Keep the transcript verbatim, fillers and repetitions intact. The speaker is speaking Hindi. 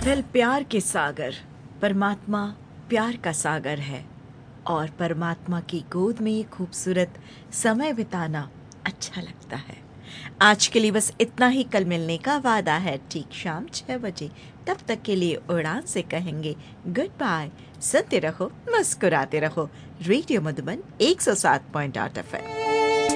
वेल, प्यार के सागर, परमात्मा प्यार का सागर है और परमात्मा की गोद में ये खूबसूरत समय बिताना अच्छा लगता है। आज के लिए बस इतना ही। कल मिलने का वादा है ठीक शाम छह बजे। तब तक के लिए उड़ान से कहेंगे गुड बाय। सुनते रहो, मुस्कुराते रहो। रेडियो मधुबन एक सौ सात पॉइंट आठ एफ एम।